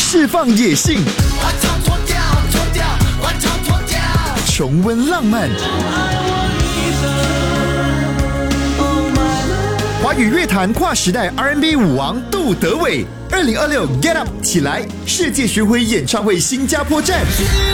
释放野性，重温浪漫。华语乐坛跨时代 R&B 舞王杜德伟，2026 Get Up 起来世界巡回演唱会新加坡站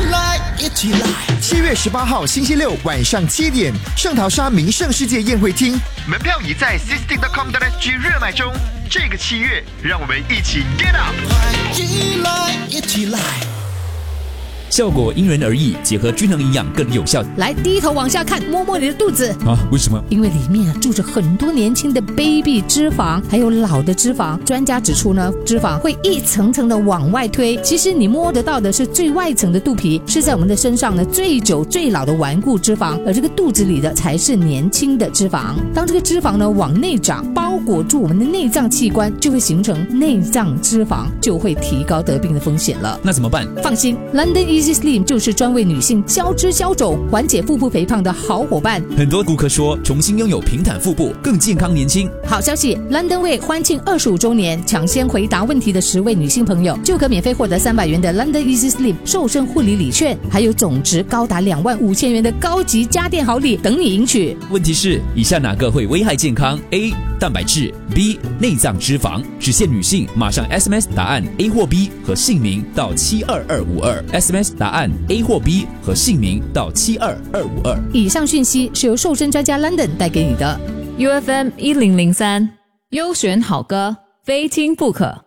，7月18号星期六晚上7点，圣淘沙名胜世界宴会厅，门票已在 sisting.com.sg 热卖中。这个7月，让我们一起 Get Up！ 一起来。 效果因人而异，结合均衡营养更有效。 来，低头往下看，摸摸你的肚子啊？为什么？ 因为里面住着很多年轻的 baby 脂肪，还有老的脂肪。专家指出呢，脂肪会一层层的往外推，其实你摸得到的是最外层的肚皮，是在我们的身上呢最久最老的顽固脂肪，而这个肚子里的才是年轻的脂肪。当这个脂肪呢往内长，包裹住我们的内脏器官，就会形成内脏脂肪，就会提高得病的风险了。 那怎么办？ 放心 ，London Easy Slim 就是专为女性消脂消肿、缓解腹部肥胖的好伙伴。 很多顾客说，重新拥有平坦腹部，更健康年轻。 好消息 ，London Way 欢庆25周年，抢先回答问题的10位女性朋友就可免费获得300元的 London Easy Slim 瘦身护理礼券，还有总值高达25000元的高级家电好礼等你赢取。 问题是，以下哪个会危害健康 ？A. 蛋白质 B. 内脏脂肪。只限女性，马上 SMS 答案 A 或 B 和姓名到72252 SMS 答案 A 或 B 和姓名到72252。 以上讯息是由瘦身专家 London 带给你的。 UFM 1003，优选好歌，非听不可。